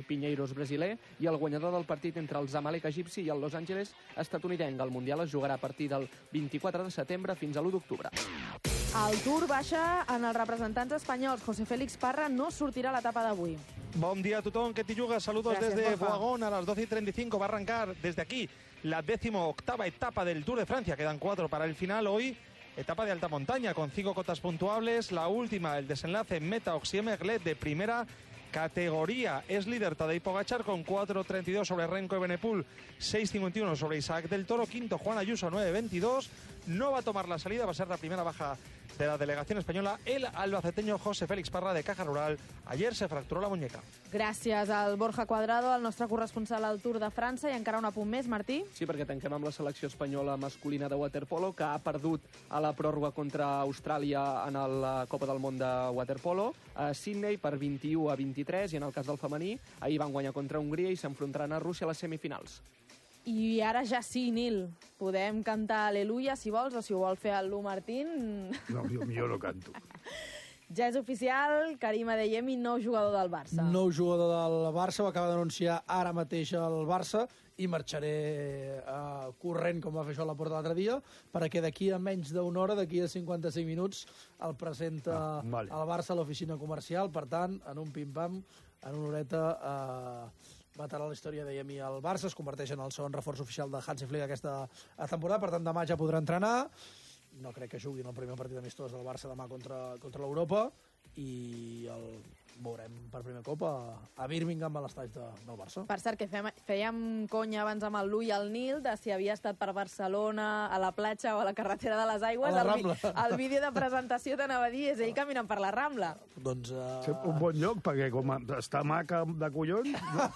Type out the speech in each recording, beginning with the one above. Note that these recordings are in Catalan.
Pinheiros brasiler, i el guanyador del partit entre el Zamalek egipci i el Los Angeles estatunidenc. El Mundial es jugarà a partir del 24 de setembre fins a l'1 d'octubre. El Tour baixa en els representants espanyols. José Félix Parra no sortirà a l'etapa d'avui. Buen día a tutón, que Tilluga. Saludos. Gracias, desde Borja. Boagón a las 12:35. Va a arrancar desde aquí la 18ª etapa del Tour de Francia. Quedan 4 para el final. Hoy, etapa de alta montaña con 5 cotas puntuables. La última, el desenlace en meta Oxie-Merlet de primera categoría. Es líder Tadej Pogačar con 4.32 sobre Renko Evenepoel, 6.51 sobre Isaac del Toro. Quinto, Juan Ayuso, 9.22. No va a tomar la salida, va a ser la primera baja de la delegación española el albaceteño José Félix Parra de Caja Rural. Ayer se fracturó la muñeca. Gràcies al Borja Cuadrado, el nostre corresponsal al Tour de França. I encara un apunt més, Martí. Sí, perquè tanquem amb la selecció espanyola masculina de waterpolo, que ha perdut a la pròrroga contra Austràlia en la Copa del Món de waterpolo a Sydney per 21-23, i en el cas del femení, ahir van guanyar contra Hongria i s'enfrontaran a Rússia a les semifinals. I ara ja sí, Nil, podem cantar Aleluia, si vols, o si ho vol fer el Lu Martín. No, jo no canto. Ja és oficial, Karim Adeyemi, nou jugador del Barça. Nou jugador del Barça, ho acaba d'anunciar ara mateix el Barça, i marxaré corrent, com va fer això a la porta l'altre dia, perquè d'aquí a menys d'una hora, d'aquí a 55 minuts, el presenta vale. el Barça a l'oficina comercial. Per tant, en un pim-pam, en una horeta, matarà la història de Yemi al Barça, es converteix en el segon reforç oficial de Hansi Flick aquesta temporada, per tant demà ja podrà entrenar. No crec que juguin el primer partit amistós del Barça demà contra l'Europa, i el veurem per primer cop a Birmingham, a l'estadi del Barça. Per cert, que fèiem conya abans amb el Lu i el Nil de si havia estat per Barcelona, a la platja o a la carretera de les Aigües. A la Rambla. El vídeo de presentació t'anava a dir, és ell caminant per la Rambla. Doncs... Un bon lloc, perquè com està maca de collons... No?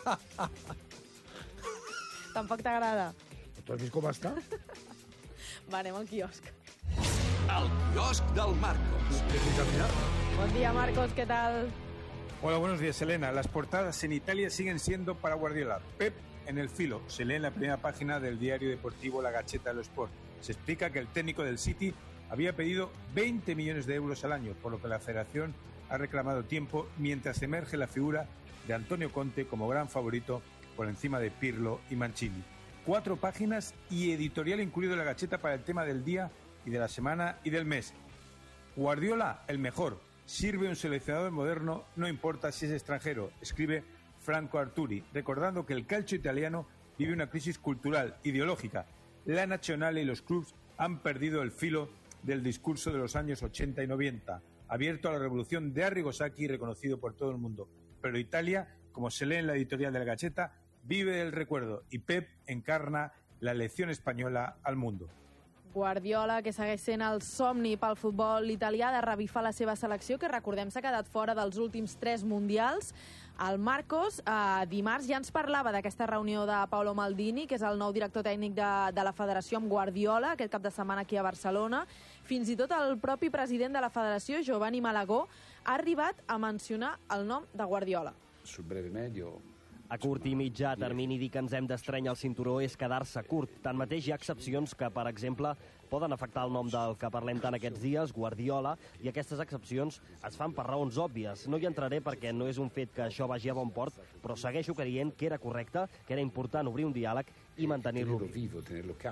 Tampoc t'agrada? Tu has vist com està? Va, anem al quiosc. El quiosc del Marcos. Bon dia, Marcos, què tal? Hola, buenos días, Elena. Las portadas en Italia siguen siendo para Guardiola. Pep en el filo. Se lee en la primera página del diario deportivo La Gazzetta dello Sport. Se explica que el técnico del City había pedido 20 millones de euros al año, por lo que la federación ha reclamado tiempo, mientras emerge la figura de Antonio Conte como gran favorito por encima de Pirlo y Mancini. 4 páginas y editorial incluido en La Gazzetta para el tema del día y de la semana y del mes. Guardiola, el mejor. Sirve un seleccionador moderno, no importa si es extranjero, escribe Franco Arturi, recordando que el calcio italiano vive una crisis cultural, ideológica. La Nazionale y los clubs han perdido el filo del discurso de los años 80 y 90, abierto a la revolución de Arrigo Sacchi, reconocido por todo el mundo. Pero Italia, como se lee en la editorial de La Gazzetta, vive del recuerdo, i Pep encarna la lección española al mundo. Guardiola, que segueix sent el somni pel futbol italià de revifar la seva selecció, que recordem s'ha quedat fora dels últims 3 mundials. El Marcos, dimarts, ja ens parlava d'aquesta reunió de Paolo Maldini, que és el nou director tècnic de la federació, amb Guardiola, aquest cap de setmana aquí a Barcelona. Fins i tot el propi president de la federació, Giovanni Malagó, ha arribat a mencionar el nom de Guardiola. Sul breve medio... A curt i mitjà termini, dir que ens hem d'estrènyer el cinturó és quedar-se curt. Tanmateix, hi ha excepcions que, per exemple, poden afectar el nom del que parlem tant aquests dies, Guardiola, i aquestes excepcions es fan per raons òbvies. No hi entraré perquè no és un fet que això vagi a bon port, però segueixo creient que era correcte, que era important obrir un diàleg i mantenir-lo viu.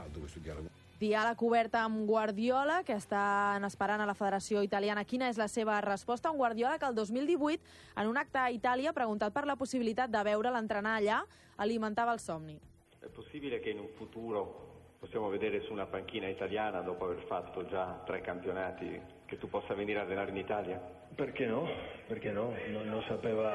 Diàleg obert amb Guardiola, que estan esperant a la Federació Italiana. Quina és la seva resposta? Un Guardiola que el 2018, en un acte a Itàlia, preguntat per la possibilitat de veure'l entrenar allà, alimentava el somni. È possibile che in un futuro possiamo vedere su una panchina italiana, dopo aver fatto già 3 campionati, che tu possa venire a allenare in Italia? Perché no? Perché no? Non sapeva...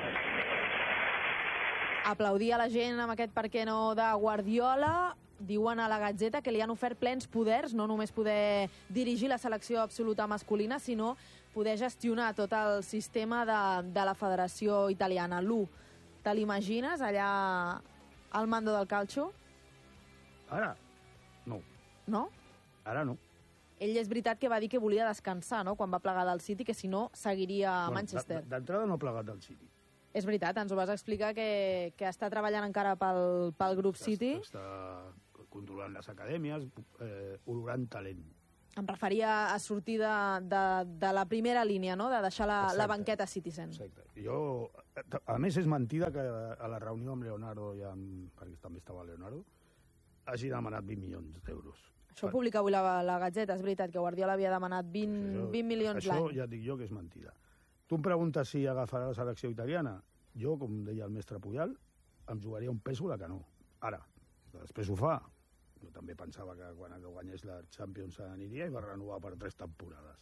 Aplaudia la gent amb aquest per què no de Guardiola. Diuen a la Gazzetta que li han ofert plens poders, no només poder dirigir la selecció absoluta masculina, sinó poder gestionar tot el sistema de la Federació Italiana. Lu, te l'imagines allà al mando del calcio? Ara? No. No? Ara no. Ell és veritat que va dir que volia descansar, no?, quan va plegar del City, que si no seguiria a Manchester. D'entrada no ha plegat del City. És veritat, ens ho vas explicar, que està treballant encara pel grup City. Està controlant les acadèmies, olorant talent. Em referia a sortir de la primera línia, no?, de deixar la banqueta Citizen. Exacte. Jo A més, és mentida que a la reunió amb Leonardo, perquè també estava Leonardo, hagi demanat 20 milions d'euros. Això ho publica avui la Gazzetta, és veritat, que Guardiola havia demanat 20 milions l'any. Això ja et dic jo que és mentida. Tu em preguntes si agafarà la selecció italiana. Jo, com deia el mestre Puyal, em jugaria un pèsol a que no. Ara, després ho fa. Jo també pensava que quan guanyés la Champions aniria i va renovar per 3 temporades.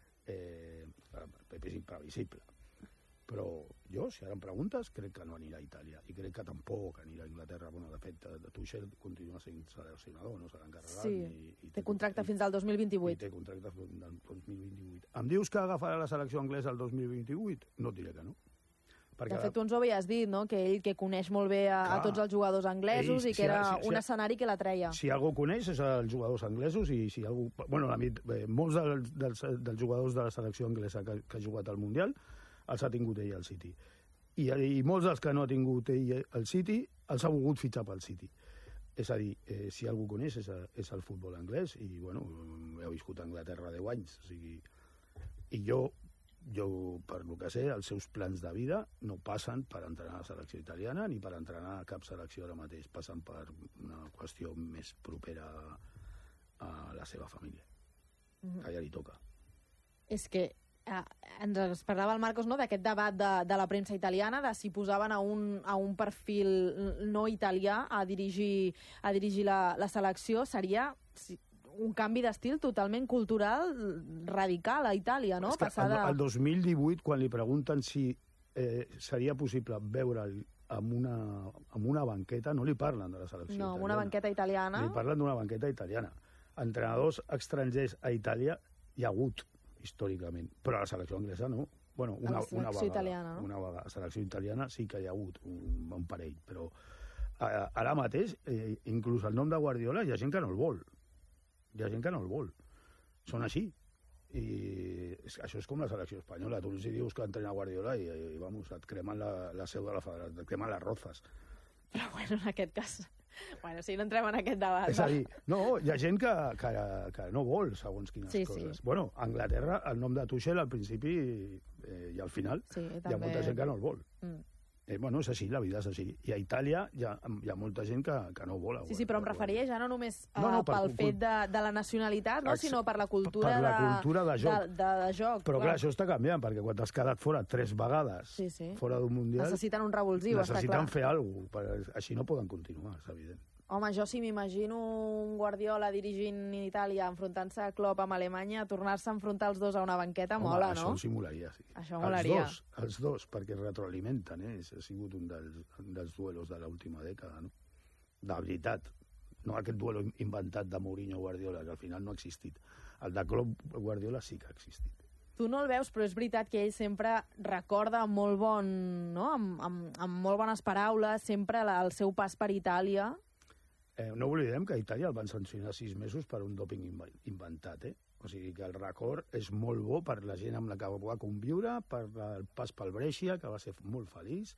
És imprevisible. Però jo, si ara em preguntes, crec que no anirà a Itàlia. I crec que tampoc anirà a Anglaterra. Bueno, de fet, Tuchel continua sent seleccionador, no serà encarregat. Sí, té contracte fins al 2028. I té contracte fins al 2028. Em dius que agafarà la selecció anglesa el 2028? No et diré que no. De fet, tu ens ho havies dit, no? Que ell que coneix molt bé a tots els jugadors anglesos i que era un escenari que l'atreia. Si algú coneix és els jugadors anglesos i si algú... Bueno, molts dels jugadors de la selecció anglesa que ha jugat al Mundial els ha tingut ell al City. I molts dels que no ha tingut ell al City els ha volgut fitxar pel City. És a dir, si algú coneix és el futbol anglès i, bueno, he viscut a Anglaterra 10 anys. O sigui, i jo, per lo que sé, els seus plans de vida no passen per entrenar a la selecció italiana ni per entrenar a cap selecció ara mateix. Passen per una qüestió més propera a la seva família. Que ja li toca. És que ens parlava el Marcos, no?, d'aquest debat de la premsa italiana, de si posaven a un perfil no italià a dirigir la selecció. Seria un canvi d'estil totalment cultural radical a Itàlia, no? El 2018, quan li pregunten si seria possible veure'l amb una banqueta, no li parlen de la selecció italiana. No, amb una banqueta italiana. Li parlen d'una banqueta italiana. Entrenadors estrangers a Itàlia hi ha hagut, històricament, però a la selecció anglesa no. Bueno, una vegada. Una vegada. A la selecció italiana sí que hi ha hagut un parell, però ara mateix, inclús el nom de Guardiola, hi ha gent que no el vol. Hi ha gent que no el vol. Són així. I això és com la selecció espanyola. Tu els dius que entrena Guardiola i vamos, et cremen la seu de la federació, et cremen les rozes. Però bueno, en aquest cas... Bueno, si no entrem en aquest debat... És a dir, no, hi ha gent que no vol segons quines coses. Bueno, a Anglaterra, el nom de Tuchel al principi i al final hi ha molta gent que no el vol. Bueno, és així, la vida és així. I a Itàlia hi ha molta gent que no ho vol. Sí, però em referia ja no només pel fet de la nacionalitat, sinó per la cultura per la cultura de joc. De joc. Però clar, això està canviant, perquè quan t'has quedat fora 3 vegades fora d'un Mundial... Necessiten un revulsiu, està clar. Necessiten fer alguna cosa, així no poden continuar, és evident. Home, jo si m'imagino un Guardiola dirigint Itàlia, enfrontant-se a Klopp amb Alemanya, tornar-se a enfrontar els dos a una banqueta, mola, no? Això simularia, sí. Això molaria. Els dos, perquè es retroalimenten, Ha sigut un dels duelos de l'última dècada, no? De veritat. No aquest duelo inventat de Mourinho-Guardiola, que al final no ha existit. El de Klopp-Guardiola sí que ha existit. Tu no el veus, però és veritat que ell sempre recorda molt bon, no? Amb molt bones paraules, sempre el seu pas per Itàlia. No oblidem que a Itàlia el van sancionar 6 mesos per un dòping inventat, O sigui que el record és molt bo per la gent amb la que va conviure, per el pas pel Brescia, que va ser molt feliç,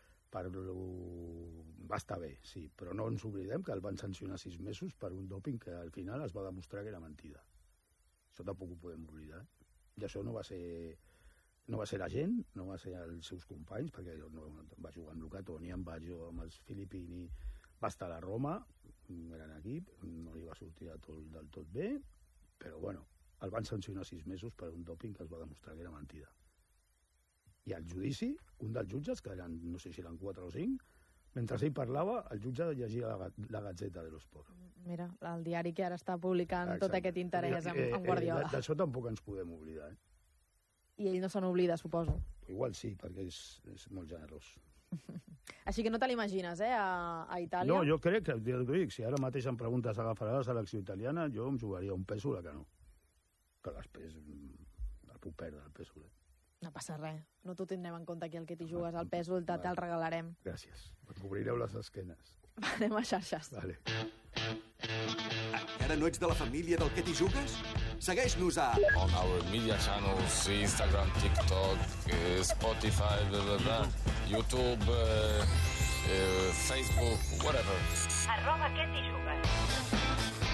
va estar bé, sí, però no ens oblidem que el van sancionar 6 mesos per un dòping que al final es va demostrar que era mentida. Això tampoc ho podem oblidar. I això no va ser la gent, no va ser els seus companys, perquè va jugar amb Luca Toni, amb Baggio, amb els Filippini, va estar a la Roma, un gran equip, no li va sortir del tot bé, però bueno, el van sancionar 6 mesos per un dòping que es va demostrar que era mentida. I al judici, un dels jutges, que eren, no sé si eren 4 o 5, mentre ell parlava, el jutge llegia la Gazzetta dello Sport. Mira, el diari que ara està publicant tot aquest interès en Guardiola. D'això tampoc ens podem oblidar. I ell no se n'oblida, suposo. Igual sí, perquè és molt generós. Així que no te l'imagines, a Itàlia? No, jo crec que, ja t'ho dic, si ara mateix em preguntes agafarà la selecció italiana, jo em jugaria un pèsol a que no. Que després el puc perdre, el pèsol. No passa res. No t'ho tindrem en compte aquí el que t'hi jugues, el pèsol te'l regalarem. Gràcies. Em cobrireu les esquenes. Anem a xarxes. Vale. Encara no ets de la família del que t'hi jugues? Segueix-nos a... On our media channels, Instagram, TikTok, Spotify, YouTube, Facebook, whatever. @que t'hi jugues.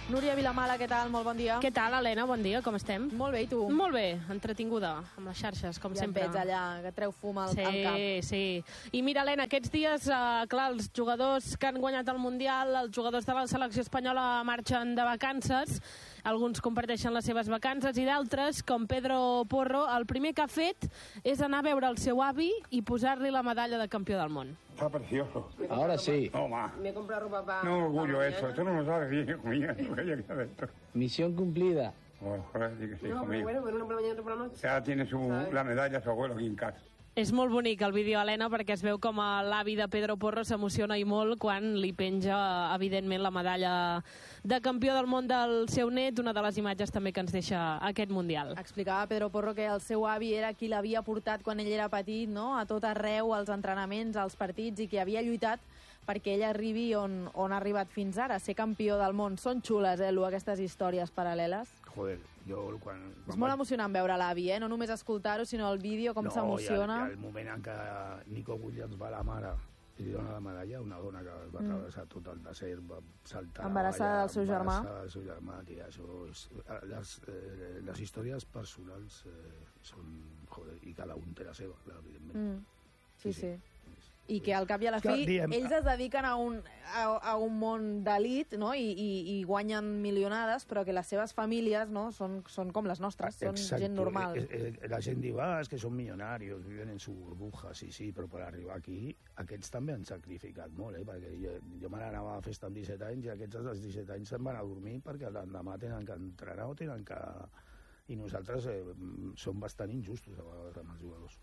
Núria Vilamala, què tal? Molt bon dia. Què tal, Helena? Bon dia, com estem? Molt bé, i tu? Molt bé, entretinguda, amb les xarxes, com sempre. Ja et veig allà, que treu fum al cap. Sí. I mira, Helena, aquests dies, clar, els jugadors que han guanyat el Mundial, els jugadors de la selecció espanyola marxen de vacances, alguns comparteixen les seves vacances i d'altres, com Pedro Porro, el primer que ha fet és anar a veure el seu avi i posar-li la medalla de campió del món. Está precioso. Ahora sí. Toma. Me compra ropa para... No, orgullo eso. Tú no lo sabes bien, hijo mío. Misión cumplida. Oh, joder, sí que sí, No, conmigo. bueno, por la mañana, por la noche. Ya tiene la medalla su abuelo aquí en casa. És molt bonic el vídeo, Helena, perquè es veu com l'avi de Pedro Porro s'emociona i molt quan li penja, evidentment, la medalla de campió del món del seu net, una de les imatges també que ens deixa aquest Mundial. Explicava Pedro Porro que el seu avi era qui l'havia portat quan ell era petit, no?, a tot arreu, als entrenaments, als partits, i que havia lluitat perquè ell arribi on ha arribat fins ara, ser campió del món. Són xules, Lu, aquestes històries paral·leles? Joder, jo quan... És molt emocionant veure l'avi, no només escoltar-ho, sinó el vídeo, com s'emociona. No, i el moment en què Nico Williams va a la mare i li dona la medalla, una dona que es va travessar tot el desert, va saltar... Embarassada del seu germà. Embarassada del seu germà, tia, això és... Les històries personals són... Joder, i cada un té la seva, clar, evidentment. Sí. I que al cap i a la fi ells es dediquen a un món d'elit, no?, i guanyen milionades, però que les seves famílies, no?, són com les nostres, són gent normal. La gent diu, és que són milionaris, viven en su burbuja, sí, però per arribar aquí, aquests també han sacrificat molt, perquè jo me n'anava a festa amb 17 anys i aquests als 17 anys se'n van a dormir perquè l'endemà tenen que entrenar o tenen que... I nosaltres som bastant injustos a vegades amb els jugadors.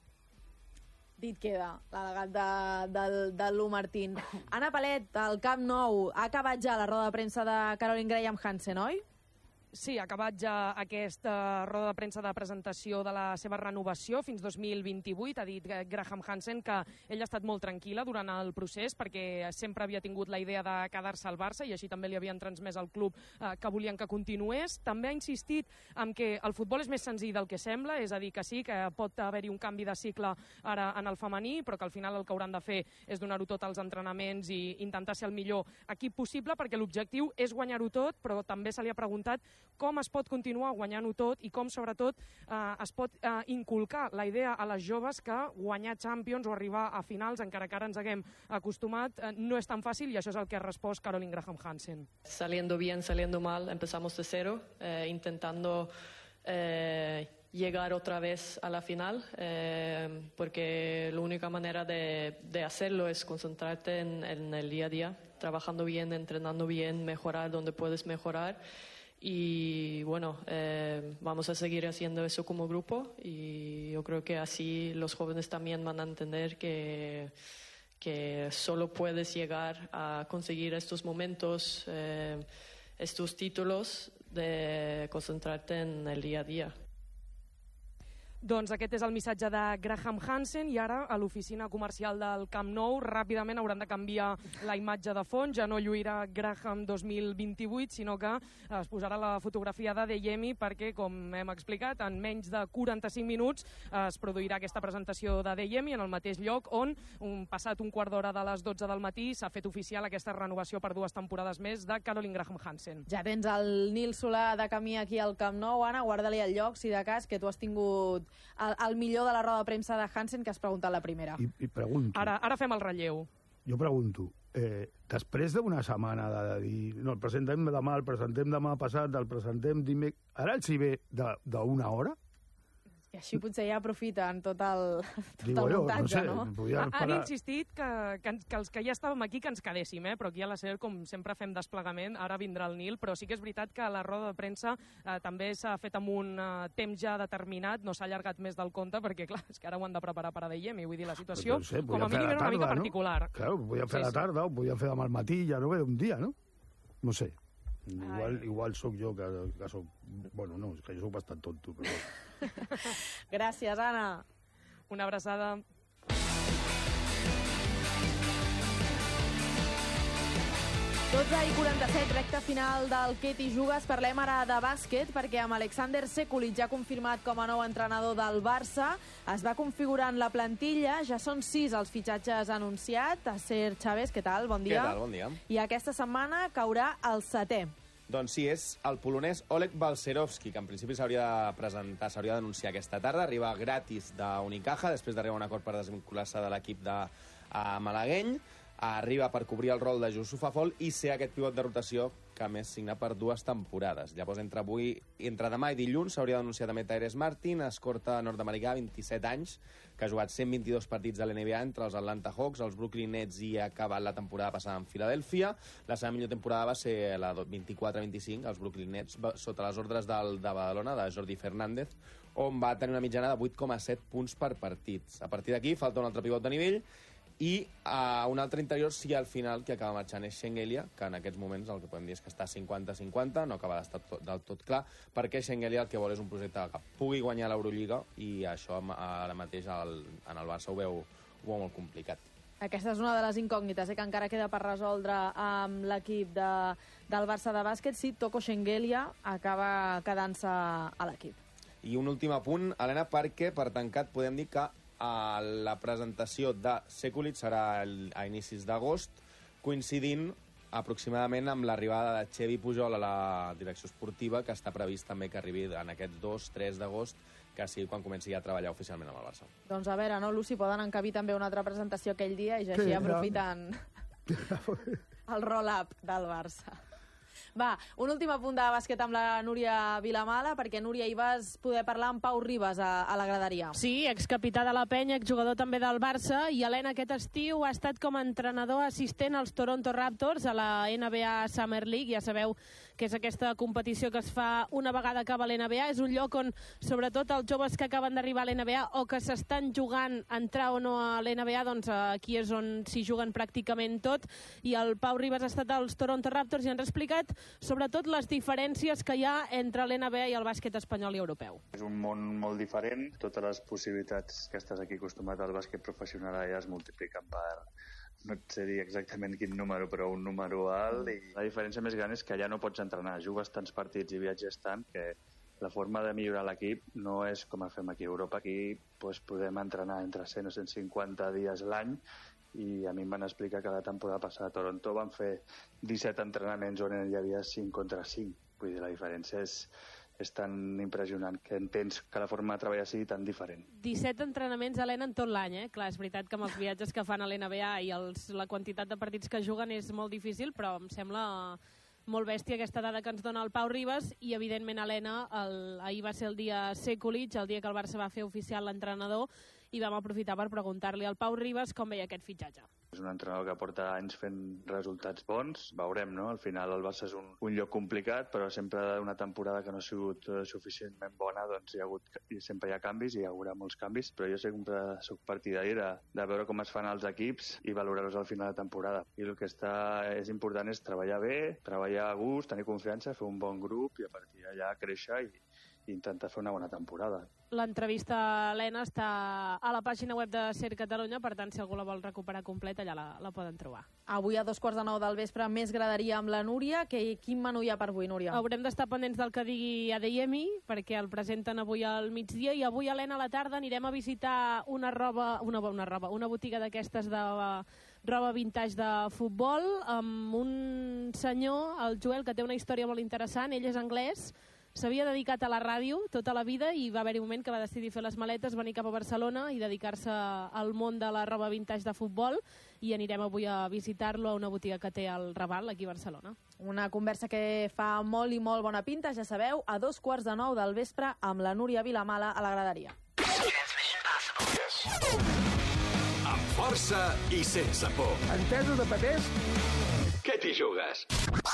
Dit queda, l'al·legat de Lu Martín. Anna Palet, al Camp Nou, ha acabat ja la roda de premsa de Caroline Graham Hansen, oi? Sí, ha acabat ja aquesta roda de premsa de presentació de la seva renovació fins 2028. Ha dit Graham Hansen que ella ha estat molt tranquil·la durant el procés perquè sempre havia tingut la idea de quedar-se al Barça i així també li havien transmès al club que volien que continués. També ha insistit en que el futbol és més senzill del que sembla, és a dir, que sí, que pot haver-hi un canvi de cicle ara en el femení, però que al final el que hauran de fer és donar-ho tot als entrenaments i intentar ser el millor equip possible, perquè l'objectiu és guanyar-ho tot, però també se li ha preguntat com es pot continuar guanyant-ho tot i com, sobretot, es pot inculcar la idea a les joves que guanyar Champions o arribar a finals, encara que ara ens haguem acostumat, no és tan fàcil, i això és el que ha respost Caroline Graham Hansen. Saliendo bien, saliendo mal, empezamos de cero, intentando llegar otra vez a la final, porque la única manera de hacerlo es concentrarte en el día a día, trabajando bien, entrenando bien, mejorar donde puedes mejorar. Y bueno, vamos a seguir haciendo eso como grupo y yo creo que así los jóvenes también van a entender que solo puedes llegar a conseguir estos momentos, estos títulos, de concentrarte en el día a día. Doncs aquest és el missatge de Graham Hansen i ara a l'oficina comercial del Camp Nou ràpidament hauran de canviar la imatge de fons, ja no lluirà Graham 2028, sinó que es posarà la fotografia de Deyemi perquè, com hem explicat, en menys de 45 minuts es produirà aquesta presentació de Deyemi en el mateix lloc on, passat un quart d'hora de les 12 del matí, s'ha fet oficial aquesta renovació per 2 temporades més de Caroline Graham Hansen. Ja tens el Nil Solà de camí aquí al Camp Nou, Anna, guarda-li el lloc, si de cas, que tu has tingut el millor de la roda de premsa de Hansen, que has preguntat la primera. I pregunto... Ara fem el relleu. Jo pregunto, després d'una setmana de dir no, el presentem demà, el presentem demà passat, el presentem dimecres... Ara els hi ve d'una hora? I així potser ja aprofiten tot el no muntatge, sé, no? Han insistit que els que ja estàvem aquí que ens quedéssim, però aquí a la SER, com sempre fem desplegament, ara vindrà el Nil, però sí que és veritat que la roda de premsa també s'ha fet amb un temps ja determinat, no s'ha allargat més del compte, perquè clar, és que ara ho han de preparar per a Deyemi, vull dir, la situació com a mínim era una mica particular. Claro, ho podien fer a la tarda, ho podien fer demà al matí, ja no ve d'un dia, no? No sé. Igual sóc jo que sóc... Bueno, no, és que jo sóc bastant tonto, però... Gràcies, Anna. Una abraçada. 12:47, recta final del Què t'hi jugues. Parlem ara de bàsquet, perquè amb Alexander Sekulic ja confirmat com a nou entrenador del Barça, es va configurant la plantilla, ja són 6 els fitxatges anunciats. Aser Chávez, què tal? Bon dia. Què tal? Bon dia. I aquesta setmana caurà el 7è. Doncs sí, és el polonès Oleg Balcerowski, que en principi s'hauria de presentar, s'hauria d'anunciar aquesta tarda. Arriba gratis d'Unicaja, després d'arribar a un acord per desvincular-se de l'equip de malagueny. Arriba per cobrir el rol de Youssouf Afol i ser aquest pivot de rotació que a més signa per 2 temporades. Llavors, entre demà i dilluns s'hauria d'anunciar també Tyrese Martin, escorta nord-americà, 27 anys, que ha jugat 122 partits a l'NBA entre els Atlanta Hawks, els Brooklyn Nets i ha acabat la temporada passada en Filadèlfia. La seva millor temporada va ser la 24-25, els Brooklyn Nets, sota les ordres de Badalona, de Jordi Fernández, on va tenir una mitjana de 8,7 punts per partits. A partir d'aquí falta un altre pivot de nivell i un altre interior sí al final que acaba marxant és Shengelia, que en aquests moments el que podem dir és que està 50-50, no acaba d'estar del tot clar, perquè Shengelia el que vol és un projecte que pugui guanyar l'Eurolliga i això ara mateix en el Barça ho veu molt complicat. Aquesta és una de les incògnites que encara queda per resoldre amb l'equip del Barça de bàsquet si Toko Shengelia acaba quedant-se a l'equip. I un últim apunt, Helena, perquè per tancat podem dir que la presentació de Sekulic serà a inicis d'agost, coincidint aproximadament amb l'arribada de Xevi Pujol a la direcció esportiva, que està previst també que arribi en aquests 2-3 d'agost, que sigui quan comenci a treballar oficialment amb el Barça. Doncs a veure, no, Lucy, poden encabir també una altra presentació aquell dia i ja així aprofiten el roll-up del Barça. Va, un últim apunt de bàsquet amb la Núria Vilamala, perquè, Núria, hi vas poder parlar amb Pau Ribas a la graderia. Sí, excapità de la Penya, exjugador també del Barça, i Helena aquest estiu ha estat com a entrenador assistent als Toronto Raptors a la NBA Summer League. Ja sabeu que és aquesta competició que es fa una vegada acaba l'NBA. És un lloc on, sobretot, els joves que acaben d'arribar a l'NBA o que s'estan jugant entrar o no a l'NBA, doncs aquí és on s'hi juguen pràcticament tot. I el Pau Ribas ha estat als Toronto Raptors i ens ha explicat sobretot les diferències que hi ha entre l'NBA i el bàsquet espanyol i europeu. És un món molt diferent. Totes les possibilitats que estàs aquí acostumat al bàsquet professional ja es multipliquen per, no et sé dir exactament quin número, però un número alt. I la diferència més gran és que allà no pots entrenar. Jugues tants partits i viatges tant que la forma de millorar l'equip no és com a fem aquí a Europa. Aquí podem entrenar entre 100 o 150 dies l'any i a mi em van explicar que la temporada passada a Toronto van fer 17 entrenaments on hi havia 5 contra 5. Vull dir, la diferència és tan impressionant que entens que la forma de treballar sigui tan diferent. 17 entrenaments, Helena, en tot l'any, eh? Clar, és veritat que amb els viatges que fan a l'NBA i la quantitat de partits que juguen és molt difícil, però em sembla molt bèstia aquesta dada que ens dona el Pau Ribas i, evidentment, Helena, ahir va ser el dia Sekulic, el dia que el Barça va fer oficial l'entrenador, i vam aprofitar per preguntar-li al Pau Ribas com veia aquest fitxatge. És un entrenador que porta anys fent resultats bons, veurem, no? Al final el Barça és un lloc complicat, però sempre una temporada que no ha sigut suficientment bona, doncs sempre hi ha canvis i hi haurà molts canvis, però jo sempre soc partidari de veure com es fan els equips i valorar-los al final de temporada. I el que és important és treballar bé, treballar a gust, tenir confiança, fer un bon grup i a partir d'allà créixer i intentar fer una bona temporada. L'entrevista, Helena, està a la pàgina web de Ser Catalunya, per tant, si algú la vol recuperar completa, allà la poden trobar. Avui a 9:15 del vespre, més graderia amb la Núria. Quin menú hi ha per avui, Núria? Haurem d'estar pendents del que digui Adeyemi, perquè el presenten avui al migdia, i avui, Helena, a la tarda anirem a visitar una botiga d'aquestes de roba vintage de futbol, amb un senyor, el Joel, que té una història molt interessant. Ell és anglès, s'havia dedicat a la ràdio tota la vida i va haver-hi un moment que va decidir fer les maletes, venir cap a Barcelona i dedicar-se al món de la roba vintage de futbol, i anirem avui a visitar-lo a una botiga que té al Raval, aquí a Barcelona. Una conversa que fa molt i molt bona pinta, ja sabeu, a 9:15 del vespre amb la Núria Vilamala a la graderia. Amb força i sense por. Entesos de papers? Què t'hi jugues?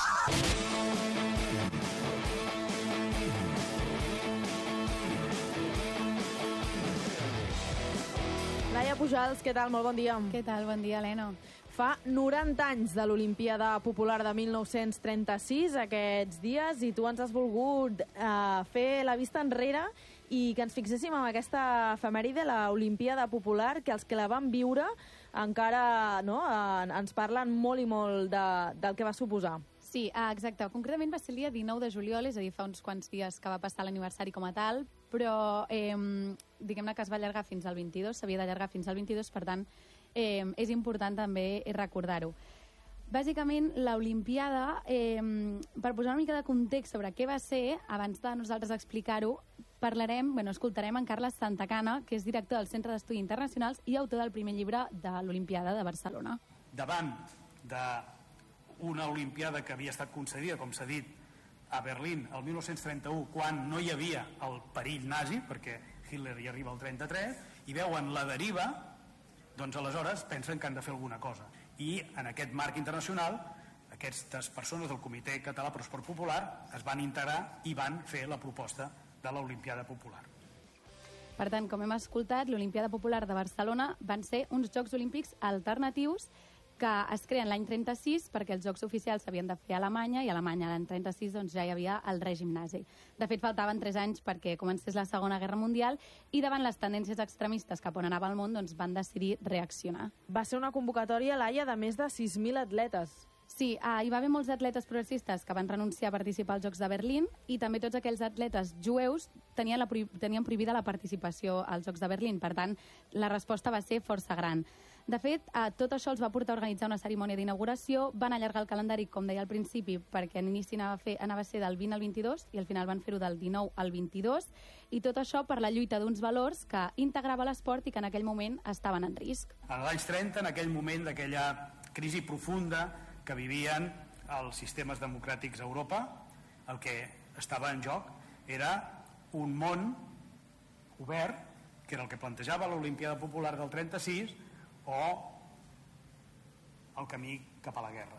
Laia Pujals, què tal? Molt bon dia. Què tal? Bon dia, Helena. Fa 90 anys de l'Olimpíada Popular de 1936, aquests dies, i tu ens has volgut fer la vista enrere i que ens fixéssim en aquesta efemèride, l'Olimpíada Popular, que els que la van viure encara ens parlen molt i molt del que va suposar. Sí, exacte. Concretament va ser el dia 19 de juliol, és a dir, fa uns quants dies que va passar l'aniversari com a tal, però diguem-ne que es va allargar fins al 22, s'havia d'allargar fins al 22, per tant, és important també recordar-ho. Bàsicament, l'Olimpiada, per posar una mica de context sobre què va ser, abans de nosaltres explicar-ho, escoltarem en Carles Santacana, que és director del Centre d'Estudis Internacionals i autor del primer llibre de l'Olimpiada de Barcelona. Davant d'una Olimpiada que havia estat concedida, com s'ha dit, a Berlín el 1931, quan no hi havia el perill nazi, perquè Hitler hi arriba al 33, i veuen la deriva, doncs aleshores pensen que han de fer alguna cosa. I en aquest marc internacional, aquestes persones del Comitè Català per l'Esport Popular es van integrar i van fer la proposta de l'Olimpiada Popular. Per tant, com hem escoltat, l'Olimpiada Popular de Barcelona van ser uns Jocs Olímpics alternatius que es creen l'any 36 perquè els Jocs oficials s'havien de fer a Alemanya i a Alemanya l'any 36 doncs, ja hi havia el règim nazi. De fet, faltaven 3 anys perquè comencés la Segona Guerra Mundial i davant les tendències extremistes cap on anava el món doncs, van decidir reaccionar. Va ser una convocatòria, Laia, de més de 6.000 atletes. Sí, hi va haver molts atletes progressistes que van renunciar a participar als Jocs de Berlín i també tots aquells atletes jueus tenien prohibida la participació als Jocs de Berlín. Per tant, la resposta va ser força gran. De fet, tot això els va portar a organitzar una cerimònia d'inauguració, van allargar el calendari, com deia al principi, perquè en inici anava a ser del 20 al 22 i al final van fer-ho del 19 al 22, i tot això per la lluita d'uns valors que integrava l'esport i que en aquell moment estaven en risc. En els anys 30, en aquell moment d'aquella crisi profunda que vivien els sistemes democràtics a Europa, el que estava en joc era un món obert, que era el que plantejava l'Olimpiada Popular del 36, o el camí cap a la guerra.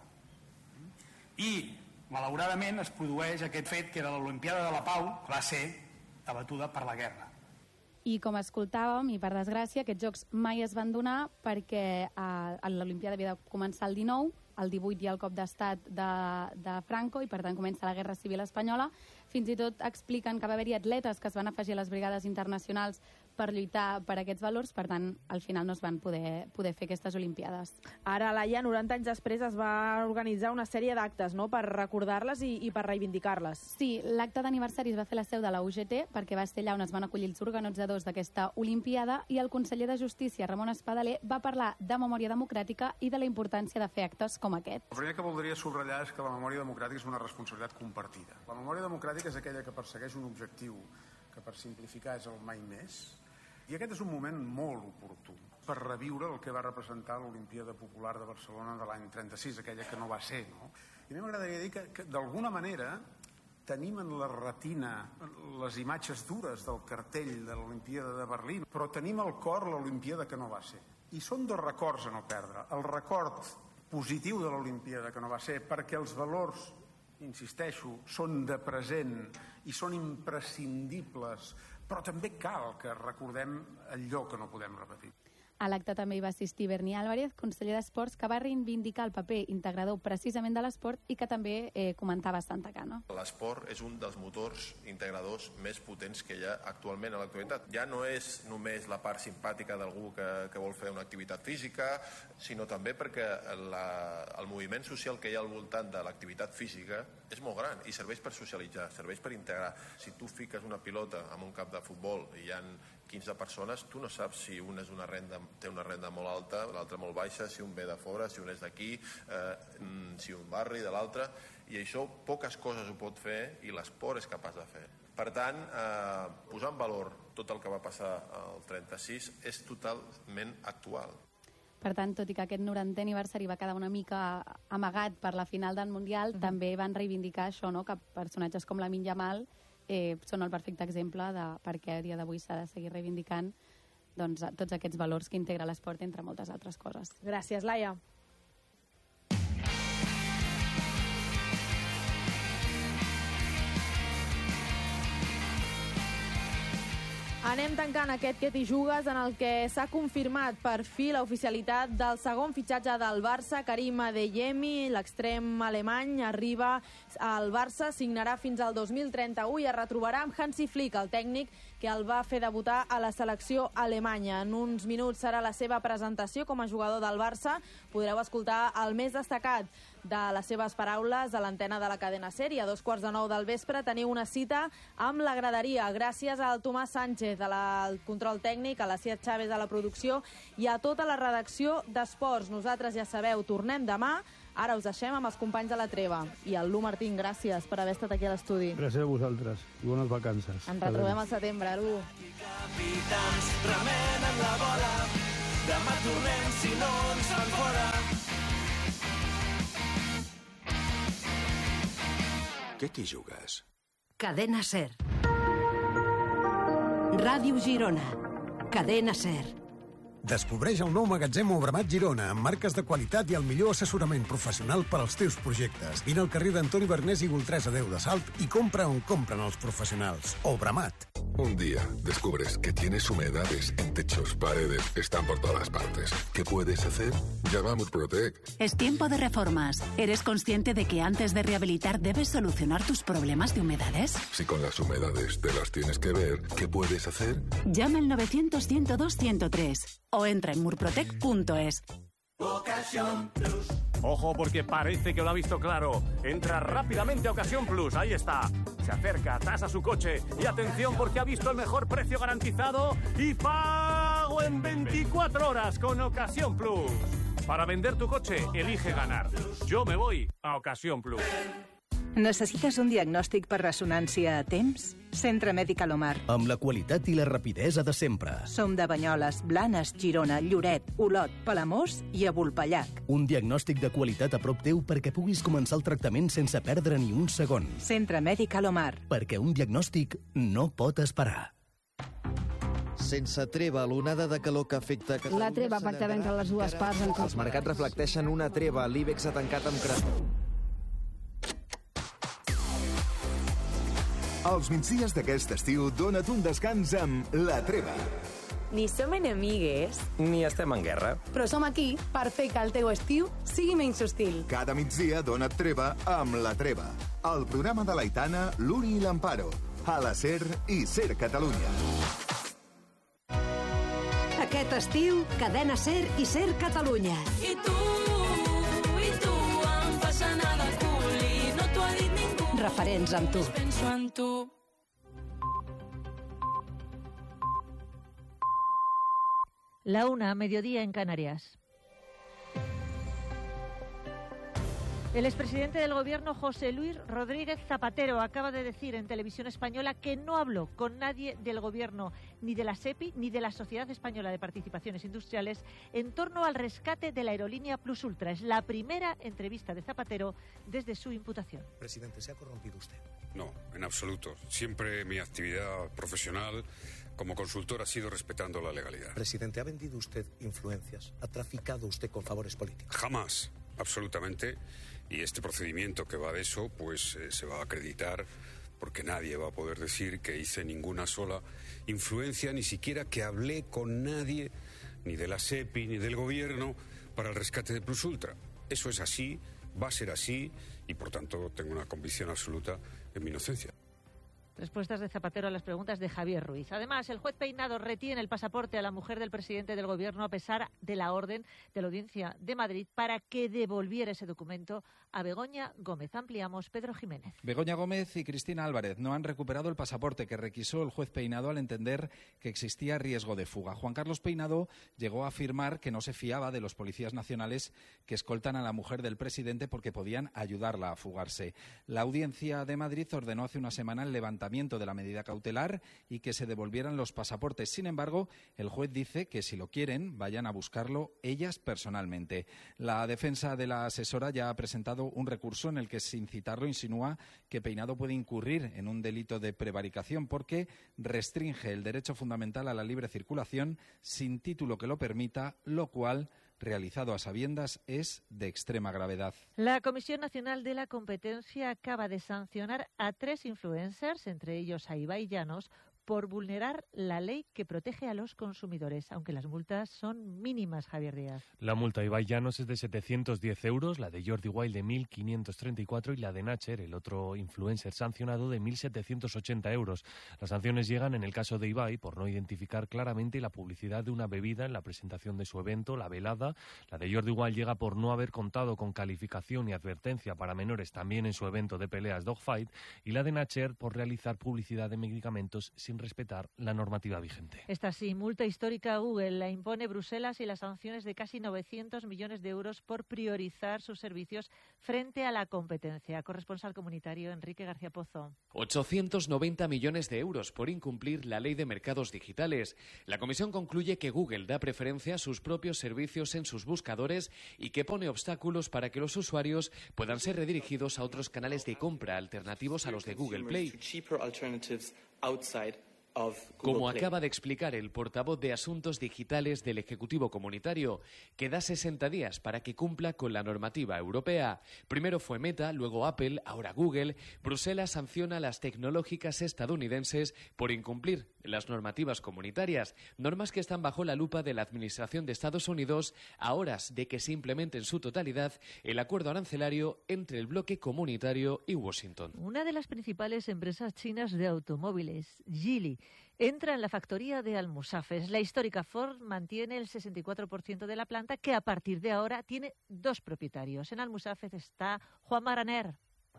I, malauradament, es produeix aquest fet que era l'Olimpiada de la Pau, que va ser abatuda per la guerra. I com escoltàvem, i per desgràcia, aquests jocs mai es van donar perquè l'Olimpiada havia de començar el 19, el 18 hi ha el cop d'estat de Franco i per tant comença la Guerra Civil Espanyola. Fins i tot expliquen que va haver-hi atletes que es van afegir a les brigades internacionals per lluitar per aquests valors, per tant, al final no es van poder fer aquestes Olimpiades. Ara, Laia, 90 anys després es va organitzar una sèrie d'actes, no?, per recordar-les i per reivindicar-les. Sí, l'acte d'aniversari es va fer a la seu de la UGT perquè va ser allà on es van acollir els organitzadors d'aquesta Olimpiada i el conseller de Justícia, Ramon Espadaler, va parlar de memòria democràtica i de la importància de fer actes com aquest. El primer que voldria subratllar és que la memòria democràtica és una responsabilitat compartida. La memòria democràtica és aquella que persegueix un objectiu que, per simplificar, és el mai més. I aquest és un moment molt oportú per reviure el que va representar l'Olimpiada Popular de Barcelona de l'any 36, aquella que no va ser, no? I a mi m'agradaria dir que d'alguna manera tenim en la retina les imatges dures del cartell de l'Olimpiada de Berlín, però tenim al cor l'Olimpiada que no va ser. I són dos records a no perdre. El record positiu de l'Olimpiada que no va ser, perquè els valors, insisteixo, són de present i són imprescindibles, però també cal que recordem allò que no podem repetir. A l'acte també hi va assistir Berni Álvarez, conseller d'Esports, que va reivindicar el paper integrador precisament de l'esport i que també comentava Santacana. L'esport és un dels motors integradors més potents que hi ha actualment a l'actualitat. Ja no és només la part simpàtica d'algú que vol fer una activitat física, sinó també perquè el moviment social que hi ha al voltant de l'activitat física és molt gran i serveix per socialitzar, serveix per integrar. Si tu fiques una pilota en un camp de futbol i hi ha 15 persones, tu no saps si una té una renda molt alta, l'altra molt baixa, si un ve de fora, si un és d'aquí, si un barri de l'altre, i això poques coses ho pot fer i l'esport és capaç de fer. Per tant, posar en valor tot el que va passar al 36 és totalment actual. Per tant, tot i que aquest 90è aniversari va quedar una mica amagat per la final del Mundial, també van reivindicar això, no?, que personatges com Lamine Yamal són el perfecte exemple de per què a dia d'avui s'ha de seguir reivindicant tots aquests valors que integra l'esport, entre moltes altres coses. Gràcies, Laia. Anem tancant aquest Que t'hi jugues, en el que s'ha confirmat per fi l'oficialitat del segon fitxatge del Barça. Karim Adeyemi, l'extrem alemany, arriba al Barça, signarà fins al 2031 i es retrobarà amb Hansi Flick, el tècnic que el va fer debutar a la selecció alemanya. En uns minuts serà la seva presentació com a jugador del Barça. Podreu escoltar el més destacat de les seves paraules a l'antena de la cadena SER. A 9:15 del vespre teniu una cita amb la graderia. Gràcies al Tomàs Sánchez. Jiménez al control tècnic, a la Cia Chávez a la producció i a tota la redacció d'Esports. Nosaltres, ja sabeu, tornem demà. Ara us deixem amb els companys de la Treva. I el Lu Martín, gràcies per haver estat aquí a l'estudi. Gràcies a vosaltres i bones vacances. Ens retrobem al setembre, Lu. Capitans remenen la bola. Demà tornem si no ens fan fora. Què t'hi jugues? Cadena SER. Ràdio Girona. Cadena SER. Descobreix el nou magatzem Obramat Girona, amb marques de qualitat i el millor assessorament professional per als teus projectes. Vine al carrer d'Antoni Bernés i Goltresa 10 de Salt i compra on compren els professionals. Obramat. Un día descubres que tienes humedades en techos, paredes, están por todas partes. ¿Qué puedes hacer? Llama a Murprotec. Es tiempo de reformas. ¿Eres consciente de que antes de rehabilitar debes solucionar tus problemas de humedades? Si con las humedades te las tienes que ver, ¿qué puedes hacer? Llama al 900-102-103 o entra en murprotec.es. Ocasión Plus. Ojo, porque parece que lo ha visto claro. Entra rápidamente a Ocasión Plus, ahí está. Se acerca, tasa su coche y atención porque ha visto el mejor precio garantizado y pago en 24 horas con Ocasión Plus. Para vender tu coche, elige ganar. Yo me voy a Ocasión Plus. Necessites un diagnòstic per ressonància a temps? Centre Mèdic Alomar. Amb la qualitat i la rapidesa de sempre. Som de Banyoles, Blanes, Girona, Lloret, Olot, Palamós i a Vulpellac. Un diagnòstic de qualitat a prop teu perquè puguis començar el tractament sense perdre ni un segon. Centre Mèdic Alomar. Perquè un diagnòstic no pot esperar. Sense treva, l'onada de calor que afecta Catalunya... La treva pactada entre les dues parts... Els mercats reflecteixen una treva. L'IBEX ha tancat amb Els migdies d'aquest estiu dona't un descans amb La Treva. Ni som enemigues, ni estem en guerra. Però som aquí per fer que el teu estiu sigui menys hostil. Cada migdia dona't treva amb La Treva. El programa de l'Aitana, l'Uri i l'Amparo. A la SER i SER Catalunya. Aquest estiu, Cadena SER i SER Catalunya. I tu, em fas anar de cul i no t'ho ha dit ningú. Referents amb tu. Penso en tu. La 1, mediodía en Canarias. El expresidente del Gobierno, José Luis Rodríguez Zapatero, acaba de decir en Televisión Española que no habló con nadie del Gobierno, ni de la SEPI, ni de la Sociedad Española de Participaciones Industriales, en torno al rescate de la aerolínea Plus Ultra. Es la primera entrevista de Zapatero desde su imputación. Presidente, ¿se ha corrompido usted? No, en absoluto. Siempre mi actividad profesional como consultor ha sido respetando la legalidad. Presidente, ¿ha vendido usted influencias? ¿Ha traficado usted con favores políticos? Jamás, absolutamente. Y este procedimiento que va de eso, pues se va a acreditar porque nadie va a poder decir que hice ninguna sola influencia, ni siquiera que hablé con nadie, ni de la SEPI, ni del Gobierno, para el rescate de Plus Ultra. Eso es así, va a ser así, y por tanto tengo una convicción absoluta en mi inocencia. Respuestas de Zapatero a las preguntas de Javier Ruiz. Además, el juez Peinado retiene el pasaporte a la mujer del presidente del Gobierno a pesar de la orden de la Audiencia de Madrid para que devolviera ese documento a Begoña Gómez. Ampliamos, Pedro Jiménez. Begoña Gómez y Cristina Álvarez no han recuperado el pasaporte que requisó el juez Peinado al entender que existía riesgo de fuga. Juan Carlos Peinado llegó a afirmar que no se fiaba de los policías nacionales que escoltan a la mujer del presidente porque podían ayudarla a fugarse. La Audiencia de Madrid ordenó hace una semana el levantamiento de la medida cautelar y que se devolvieran los pasaportes. Sin embargo, el juez dice que si lo quieren, vayan a buscarlo ellas personalmente. La defensa de la asesora ya ha presentado un recurso en el que, sin citarlo, insinúa que Peinado puede incurrir en un delito de prevaricación porque restringe el derecho fundamental a la libre circulación sin título que lo permita, lo cual, realizado a sabiendas, es de extrema gravedad. La Comisión Nacional de la Competencia acaba de sancionar a 3 influencers, entre ellos a Ibai Llanos, por vulnerar la ley que protege a los consumidores, aunque las multas son mínimas, Javier Díaz. La multa de Ibai Llanos es de 710 euros, la de Jordi Wild de 1.534 y la de Nacher, el otro influencer sancionado, de 1.780 euros. Las sanciones llegan en el caso de Ibai por no identificar claramente la publicidad de una bebida en la presentación de su evento, la velada. La de Jordi Wild llega por no haber contado con calificación y advertencia para menores también en su evento de peleas Dogfight, y la de Nacher por realizar publicidad de medicamentos sin sin respetar la normativa vigente. Esta sí, multa histórica a Google la impone Bruselas y las sanciones de casi 900 millones de euros por priorizar sus servicios frente a la competencia. Corresponsal comunitario Enrique García Pozo. 890 millones de euros por incumplir la ley de mercados digitales. La Comisión concluye que Google da preferencia a sus propios servicios en sus buscadores y que pone obstáculos para que los usuarios puedan ser redirigidos a otros canales de compra alternativos a los de Google Play. Como acaba de explicar el portavoz de Asuntos Digitales del Ejecutivo Comunitario, que da 60 días para que cumpla con la normativa europea. Primero fue Meta, luego Apple, ahora Google. Bruselas sanciona a las tecnológicas estadounidenses por incumplir las normativas comunitarias, normas que están bajo la lupa de la Administración de Estados Unidos a horas de que se implemente en su totalidad el acuerdo arancelario entre el bloque comunitario y Washington. Una de las principales empresas chinas de automóviles, Geely, entra en la factoría de Almusafes. La histórica Ford mantiene el 64% de la planta, que a partir de ahora tiene 2 propietarios. En Almusafes está Juan Maraner.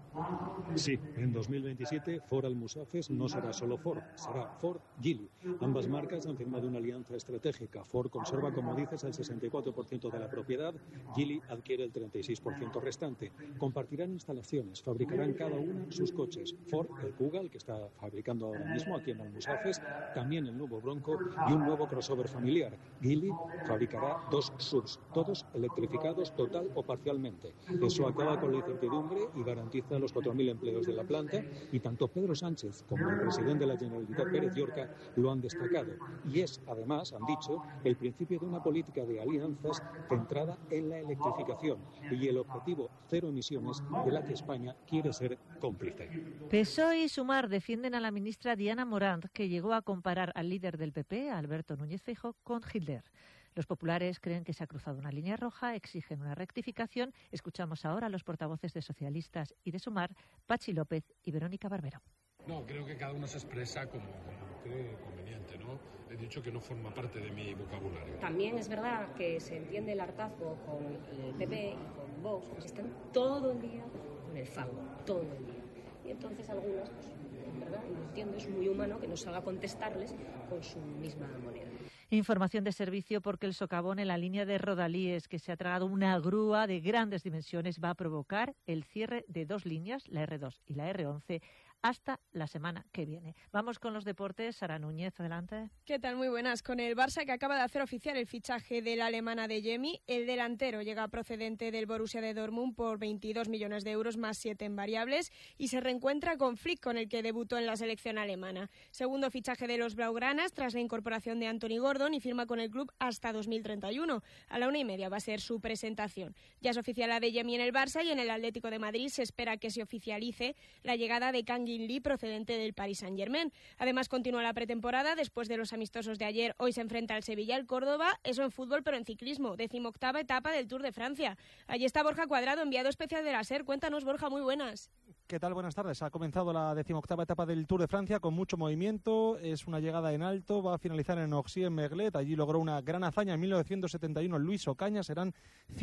Sí, en 2027 Ford Almusafes no será solo Ford, será Ford Geely. Ambas marcas han firmado una alianza estratégica. Ford conserva, como dices, el 64% de la propiedad, Geely adquiere el 36% restante. Compartirán instalaciones, fabricarán cada una sus coches. Ford, el Kuga, el que está fabricando ahora mismo aquí en Almusafes, también el nuevo Bronco y un nuevo crossover familiar. Geely fabricará 2 SUVs, todos electrificados total o parcialmente. Eso acaba con la incertidumbre y garantiza los 4.000 empleos de la planta, y tanto Pedro Sánchez como el presidente de la Generalitat, Pérez Llorca, lo han destacado. Y es, además, han dicho, el principio de una política de alianzas centrada en la electrificación y el objetivo 0 emisiones de la que España quiere ser cómplice. PSOE y Sumar defienden a la ministra Diana Morant, que llegó a comparar al líder del PP, Alberto Núñez Feijóo, con Hitler. Los populares creen que se ha cruzado una línea roja, exigen una rectificación. Escuchamos ahora a los portavoces de Socialistas y de Sumar, Pachi López y Verónica Barbero. No, creo que cada uno se expresa como cree conveniente, ¿no? He dicho que no forma parte de mi vocabulario. También es verdad que se entiende el hartazgo con el PP y con Vox, pues están todo el día con el fango, todo el día. Y entonces algunos, pues, en verdad, lo entiendo, es muy humano que no salga a contestarles con su misma moneda. Información de servicio, porque el socavón en la línea de Rodalíes, que se ha tragado una grúa de grandes dimensiones, va a provocar el cierre de 2 líneas, la R2 y la R11, hasta la semana que viene. Vamos con los deportes. Sara Núñez, adelante. ¿Qué tal? Muy buenas. Con el Barça, que acaba de hacer oficial el fichaje de la alemana Adeyemi, el delantero llega procedente del Borussia de Dortmund por 22 millones de euros más 7 en variables y se reencuentra con Flick, con el que debutó en la selección alemana. Segundo fichaje de los blaugranas tras la incorporación de Anthony Gordon y firma con el club hasta 2031. A la 1:30 va a ser su presentación. Ya es oficial Adeyemi en el Barça, y en el Atlético de Madrid se espera que se oficialice la llegada de Kang In Lee, procedente del Paris Saint-Germain. Además, continúa la pretemporada. Después de los amistosos de ayer, hoy se enfrenta al Sevilla, el Córdoba, eso en fútbol, pero en ciclismo, 18ª etapa del Tour de Francia. Allí está Borja Cuadrado, enviado especial de la SER. Cuéntanos, Borja, muy buenas. ¿Qué tal? Buenas tardes. Ha comenzado la 18ª etapa del Tour de Francia con mucho movimiento. Es una llegada en alto. Va a finalizar en Orxy-en-Merlet. Allí logró una gran hazaña en 1971 Luis Ocaña. Serán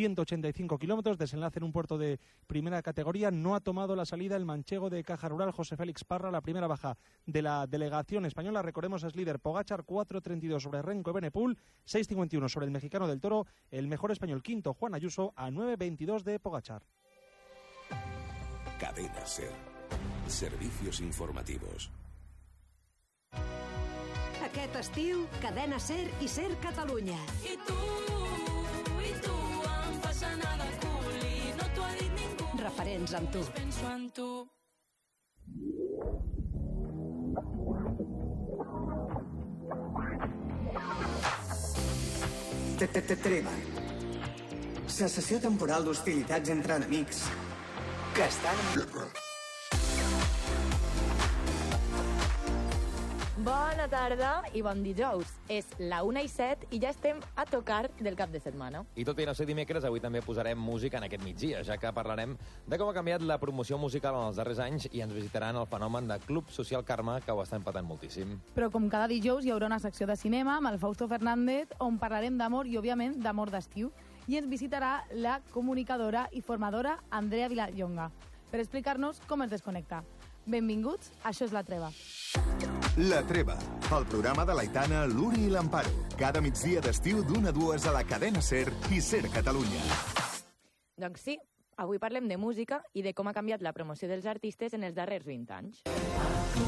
185 kilómetros. Desenlace en un puerto de primera categoría. No ha tomado la salida el manchego de Caja Rural, José Félix Parra, la primera baja de la delegación española. Recordemos, es líder Pogačar, 4.32 sobre Renko Evenepoel, 6.51 sobre el mexicano del Toro. El mejor español quinto, Juan Ayuso, a 9.22 de Pogačar. Cadena SER. Servicios informativos. Aquest estiu, Cadena SER i SER Catalunya. I tu em fas anar de cul i no t'ho ha dit ningú. Referents amb tu. Penso en tu. Treva. Cessació temporal d'hostilitats entre enemics que estan en guerra. Bona tarda i bon dijous. És la 1:07 i ja estem a tocar del cap de setmana. I tot i no ser dimecres, avui també posarem música en aquest migdia, ja que parlarem de com ha canviat la promoció musical en els darrers anys i ens visitaran el fenomen de Club Social Carme, que ho està empatant moltíssim. Però com cada dijous hi haurà una secció de cinema amb el Fausto Fernández, on parlarem d'amor i, òbviament, d'amor d'estiu. I ens visitarà la comunicadora i formadora Andrea Vilallonga per explicar-nos com es desconnecta. Benvinguts, això és La Treva. La Treva, el programa de l'Aitana, l'Uri i l'Amparo. Cada migdia d'estiu d'1 a 2 a la cadena SER i SER Catalunya. Doncs sí, avui parlem de música i de com ha canviat la promoció dels artistes en els darrers 20 anys.